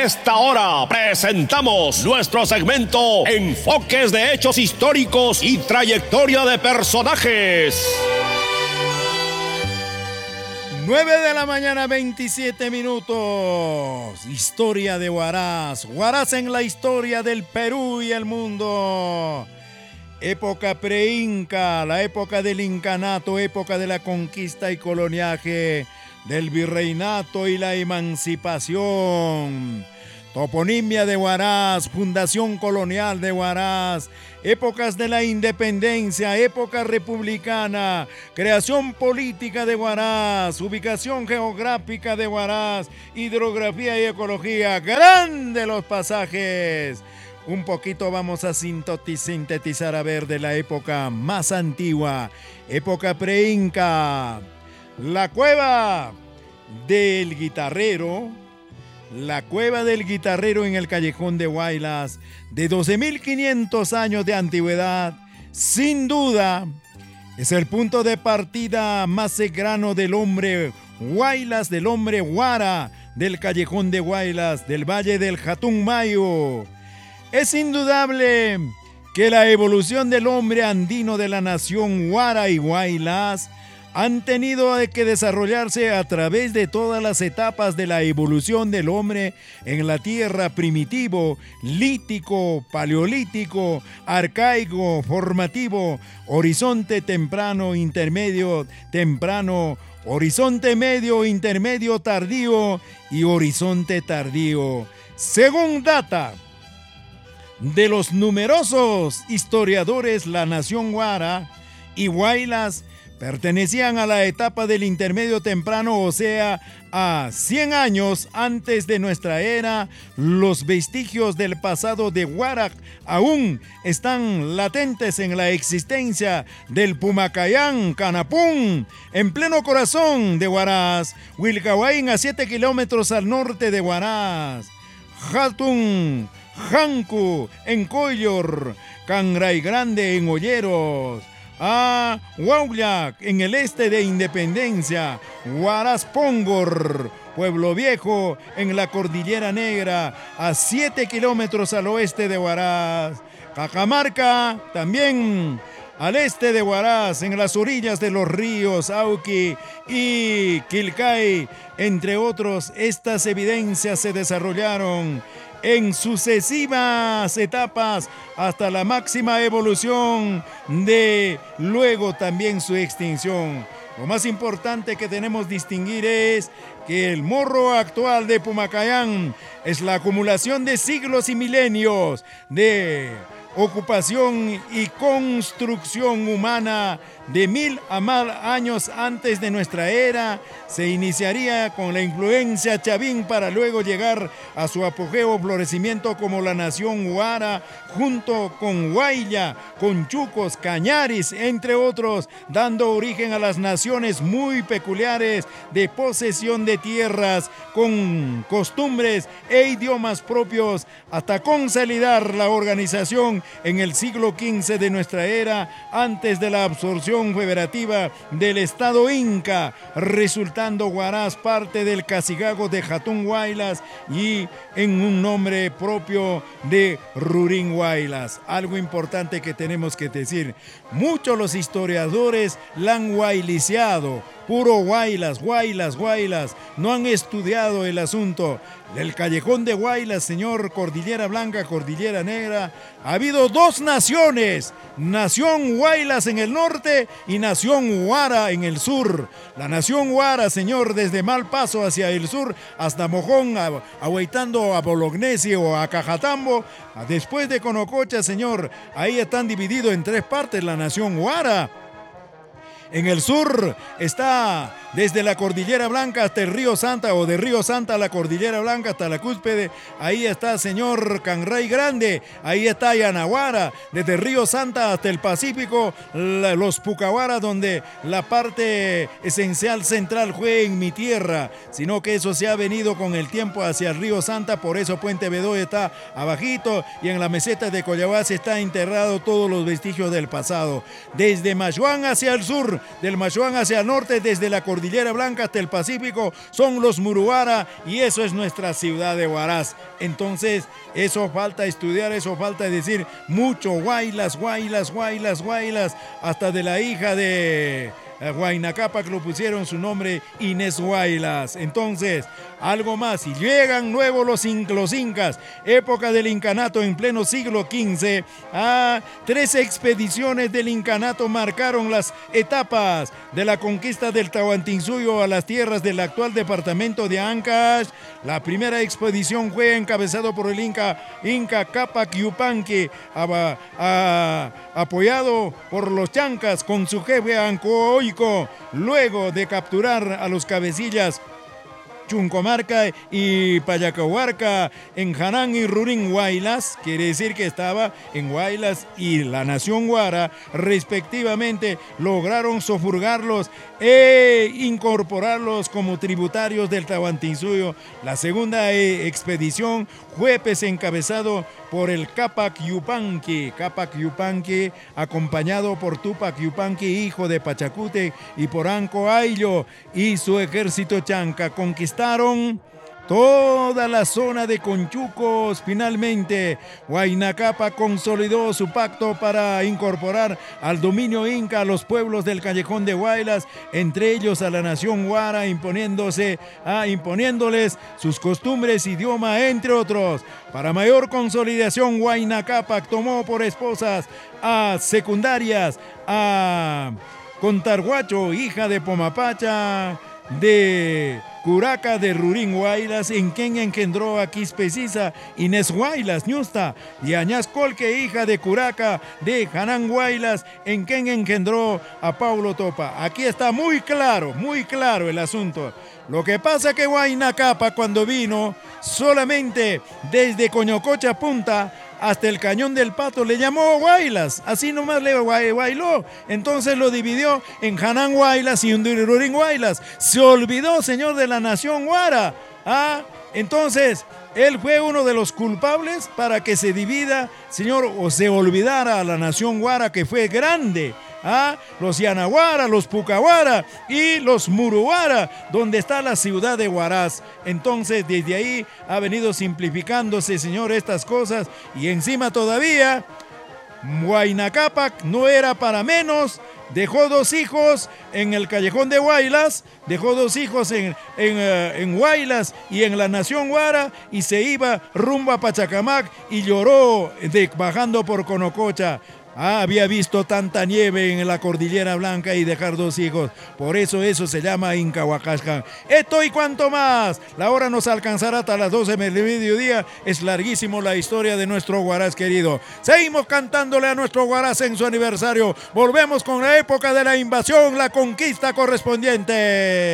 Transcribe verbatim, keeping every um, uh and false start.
esta hora presentamos nuestro segmento Enfoques de Hechos Históricos y Trayectoria de Personajes. nueve de la mañana, veintisiete minutos. Historia de Huaraz. Huaraz en la historia del Perú y el mundo. Época pre-inca, la época del incanato, época de la conquista y coloniaje, del virreinato y la emancipación. Toponimia de Huaraz, fundación colonial de Huaraz, épocas de la independencia, época republicana, creación política de Huaraz, ubicación geográfica de Huaraz, hidrografía y ecología. Grande los pasajes. Un poquito vamos a sintetizar a ver de la época más antigua, época pre-inca. La cueva del guitarrero, la cueva del guitarrero en el callejón de Huaylas, de doce mil quinientos años de antigüedad, sin duda, es el punto de partida más cercano del hombre Huaylas, del hombre Huara, del callejón de Huaylas, del valle del Jatunmayo. Es indudable que la evolución del hombre andino de la nación Huara y Huaylas han tenido que desarrollarse a través de todas las etapas de la evolución del hombre en la tierra: primitivo, lítico, paleolítico, arcaico, formativo, horizonte temprano, intermedio, temprano, horizonte medio, intermedio, tardío y horizonte tardío. Según data de los numerosos historiadores, la nación Huara y Huaylas pertenecían a la etapa del intermedio temprano, o sea, a cien años antes de nuestra era. Los vestigios del pasado de Huara aún están latentes en la existencia del Pumacayán, Canapún, en pleno corazón de Huaraz. Huilcahuaín, a siete kilómetros al norte de Huaraz. Jatun, Jancu, en Collor. Cangray Grande, en Olleros. A Huaullac, en el este de Independencia. Huaraz Póngor, Pueblo Viejo, en la Cordillera Negra, a siete kilómetros al oeste de Huaraz. Cajamarca, también al este de Huaraz, en las orillas de los ríos Auqui y Quilcay, entre otros. Estas evidencias se desarrollaron en sucesivas etapas hasta la máxima evolución de luego también su extinción. Lo más importante que tenemos distinguir es que el morro actual de Pumacayán es la acumulación de siglos y milenios de ocupación y construcción humana. De mil a mil años antes de nuestra era, se iniciaría con la influencia chavín para luego llegar a su apogeo florecimiento como la nación Huara, junto con Huaylla, Conchucos, Cañaris, entre otros, dando origen a las naciones muy peculiares de posesión de tierras, con costumbres e idiomas propios, hasta consolidar la organización en el siglo quince de nuestra era, antes de la absorción federativa del Estado Inca, resultando Huaraz parte del Casigago de Jatún Huaylas y en un nombre propio de Rurín Huaylas. Algo importante que tenemos que decir: muchos los historiadores la han huayliciado, puro Huaylas, Huaylas, Huaylas, no han estudiado el asunto. Del callejón de Huaylas, señor, Cordillera Blanca, Cordillera Negra, ha habido dos naciones: nación Huaylas en el norte y nación Huara en el sur. La nación Huara, señor, desde Malpaso hacia el sur hasta Mojón, ahueitando a Bolognesi o a Cajatambo, después de Conococha, señor, ahí están divididos en tres partes la nación Huara. En el sur está desde la Cordillera Blanca hasta el Río Santa, o de Río Santa a la Cordillera Blanca hasta la cúspide. Ahí está, señor, Cangray Grande. Ahí está Yanaguara, desde Río Santa hasta el Pacífico, la, los Pucahuara, donde la parte esencial central fue en mi tierra, sino que eso se ha venido con el tiempo hacia el Río Santa. Por eso Puente Bedoya está abajito, y en la meseta de Coyahuasi está enterrado todos los vestigios del pasado. Desde Mayuán hacia el sur, del, del Machuán hacia el norte, desde la Cordillera Blanca hasta el Pacífico, son los Muruara, y eso es nuestra ciudad de Huaraz. Entonces, eso falta estudiar, eso falta decir mucho. Huaylas, Huaylas, Huaylas, Huaylas, hasta de la hija de Huayna Cápac lo pusieron su nombre, Inés Huaylas. Entonces, algo más, y llegan luego los, in, los incas, época del incanato en pleno siglo quince. Ah, tres expediciones del incanato marcaron las etapas de la conquista del Tahuantinsuyo a las tierras del actual departamento de Ancash. La primera expedición fue encabezado por el inca, inca Cápac Yupanqui, a, a, apoyado por los chancas con su jefe Ancoico, luego de capturar a los cabecillas Chuncomarca y Payacahuarca en Janán y Rurín Huaylas, quiere decir que estaba en Huaylas y la nación Huara, respectivamente, lograron sofurgarlos e incorporarlos como tributarios del Tahuantinsuyo. La segunda eh, expedición fue pues, encabezado por el Cápac Yupanqui, Cápac Yupanqui, acompañado por Túpac Yupanqui, hijo de Pachacute, y por Anco Ayllo y su ejército chanca. Conquistaron toda la zona de Conchucos. Finalmente, Huayna Cápac consolidó su pacto para incorporar al dominio inca a los pueblos del Callejón de Huaylas, entre ellos a la nación Huara, imponiéndose, ah, imponiéndoles sus costumbres, idioma, entre otros. Para mayor consolidación, Huayna Cápac tomó por esposas a secundarias a Contarhuacho, hija de Pomapacha, de Curaca de Rurín Huaylas, en quien engendró a Quispecisa, Inés Huaylas, Ñusta, y Añaz Colque, hija de Curaca de Janán Huaylas, en quien engendró a Paulo Topa. Aquí está muy claro, muy claro el asunto. Lo que pasa que Huayna Cápac, cuando vino, solamente desde Coñococha Punta hasta el Cañón del Pato le llamó Huaylas, así nomás le bailó. Entonces lo dividió en Janán Huaylas y Rurín Huaylas. Se olvidó, señor, de la nación Huara. ¿Ah? Entonces, él fue uno de los culpables para que se divida, señor, o se olvidara a la nación Huara, que fue grande. ¿Ah? Los Yanahuara, los Pucahuara y los Muruara, donde está la ciudad de Huaraz. Entonces, desde ahí ha venido simplificándose, señor, estas cosas. Y encima todavía, Huayna Cápac no era para menos. Dejó dos hijos en el Callejón de Huaylas, dejó dos hijos en, en, uh, en Huaylas y en la nación Huara, y se iba rumbo a Pachacamac y lloró de, bajando por Conococha. Ah, había visto tanta nieve en la Cordillera Blanca y dejar dos hijos. Por eso eso se llama Incahuacascan. Esto y cuanto más. La hora nos alcanzará hasta las doce del mediodía. Es larguísimo la historia de nuestro Huaraz querido. Seguimos cantándole a nuestro Huaraz en su aniversario. Volvemos con la época de la invasión, la conquista correspondiente.